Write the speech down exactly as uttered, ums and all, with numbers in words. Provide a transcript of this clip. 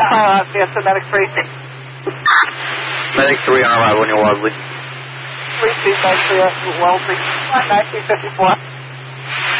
file out, yes, to Medic three. Medic three on arrival in your Wellesley. three two, Medic three, Wellesley, nineteen fifty-four.